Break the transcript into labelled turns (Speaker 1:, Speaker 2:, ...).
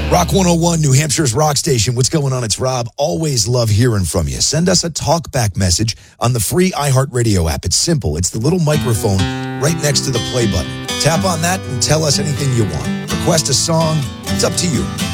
Speaker 1: Rock 101, New Hampshire's rock station. What's going on? It's Rob. Always love hearing from you. Send us a talkback message on the free iHeartRadio app. It's simple. It's the little microphone right next to the play button. Tap on that and tell us anything you want. Request a song. It's up to you.